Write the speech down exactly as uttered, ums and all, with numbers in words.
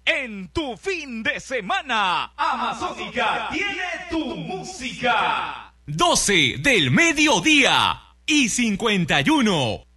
en tu fin de semana. Amazónica tiene tu música. doce del mediodía y cincuenta y uno.